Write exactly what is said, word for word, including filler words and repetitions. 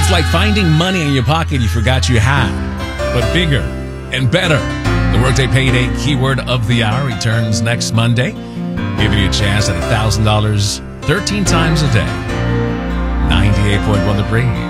It's like finding money in your pocket you forgot you had, but bigger and better. The Workday Payday Keyword of the Hour returns next Monday, giving you a chance at one thousand dollars thirteen times a day. ninety-eight point one The Breeze.